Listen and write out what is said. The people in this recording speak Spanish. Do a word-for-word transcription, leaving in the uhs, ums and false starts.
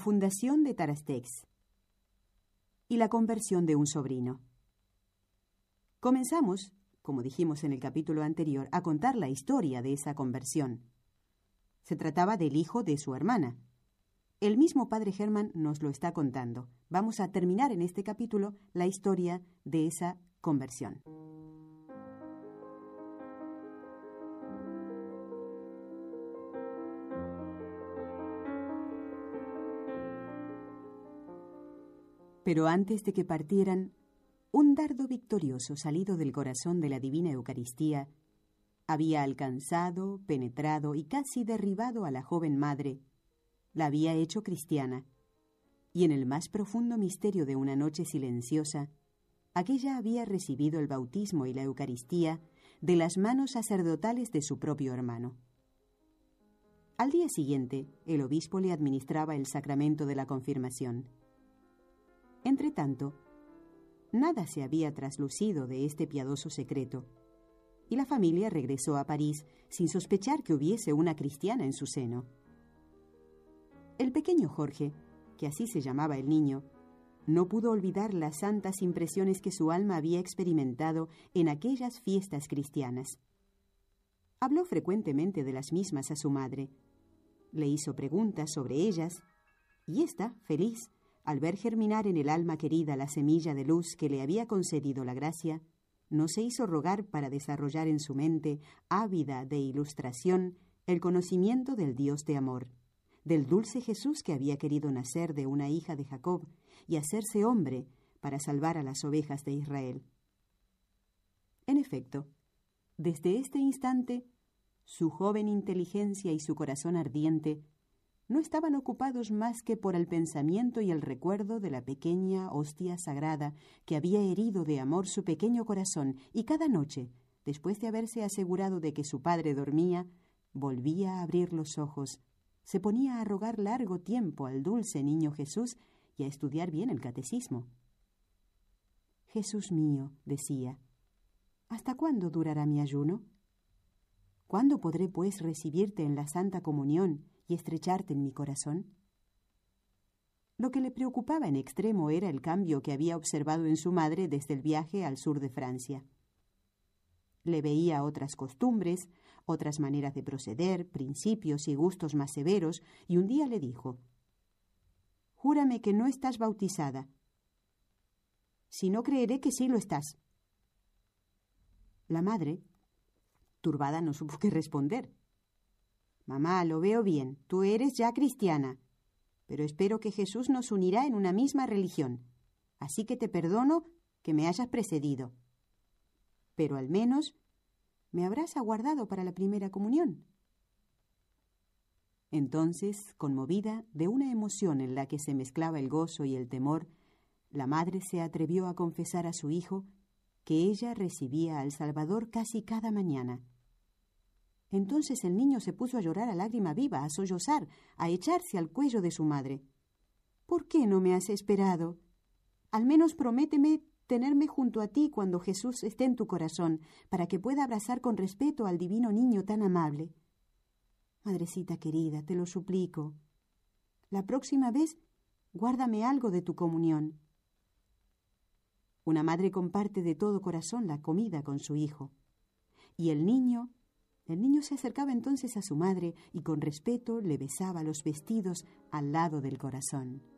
fundación de Tarastex y la conversión de un sobrino. Comenzamos, como dijimos en el capítulo anterior, a contar la historia de esa conversión. Se trataba del hijo de su hermana. El mismo padre Germán nos lo está contando. Vamos a terminar en este capítulo la historia de esa conversión. Pero antes de que partieran, un dardo victorioso salido del corazón de la Divina Eucaristía había alcanzado, penetrado y casi derribado a la joven madre, la había hecho cristiana, y en el más profundo misterio de una noche silenciosa, aquella había recibido el bautismo y la Eucaristía de las manos sacerdotales de su propio hermano. Al día siguiente, el obispo le administraba el sacramento de la confirmación. Entretanto, nada se había traslucido de este piadoso secreto, y la familia regresó a París sin sospechar que hubiese una cristiana en su seno. El pequeño Jorge, que así se llamaba el niño, no pudo olvidar las santas impresiones que su alma había experimentado en aquellas fiestas cristianas. Habló frecuentemente de las mismas a su madre, le hizo preguntas sobre ellas, y ésta, feliz, al ver germinar en el alma querida la semilla de luz que le había concedido la gracia, no se hizo rogar para desarrollar en su mente, ávida de ilustración, el conocimiento del Dios de amor, del dulce Jesús que había querido nacer de una hija de Jacob y hacerse hombre para salvar a las ovejas de Israel. En efecto, desde este instante, su joven inteligencia y su corazón ardiente no estaban ocupados más que por el pensamiento y el recuerdo de la pequeña hostia sagrada que había herido de amor su pequeño corazón, y cada noche, después de haberse asegurado de que su padre dormía, volvía a abrir los ojos, se ponía a rogar largo tiempo al dulce niño Jesús y a estudiar bien el catecismo. «Jesús mío», decía, «¿hasta cuándo durará mi ayuno? ¿Cuándo podré, pues, recibirte en la Santa Comunión y estrecharte en mi corazón?» Lo que le preocupaba en extremo era el cambio que había observado en su madre desde el viaje al sur de Francia. Le veía otras costumbres, otras maneras de proceder, principios y gustos más severos, y un día le dijo: «Júrame que no estás bautizada. Si no, creeré que sí lo estás». La madre, turbada, no supo qué responder. «Mamá, lo veo bien, tú eres ya cristiana, pero espero que Jesús nos unirá en una misma religión, así que te perdono que me hayas precedido. Pero al menos me habrás aguardado para la primera comunión». Entonces, conmovida de una emoción en la que se mezclaba el gozo y el temor, la madre se atrevió a confesar a su hijo que ella recibía al Salvador casi cada mañana. Entonces el niño se puso a llorar a lágrima viva, a sollozar, a echarse al cuello de su madre. «¿Por qué no me has esperado? Al menos prométeme tenerme junto a ti cuando Jesús esté en tu corazón, para que pueda abrazar con respeto al divino niño tan amable. Madrecita querida, te lo suplico. La próxima vez, guárdame algo de tu comunión». Una madre comparte de todo corazón la comida con su hijo. Y el niño... El niño se acercaba entonces a su madre y con respeto le besaba los vestidos al lado del corazón.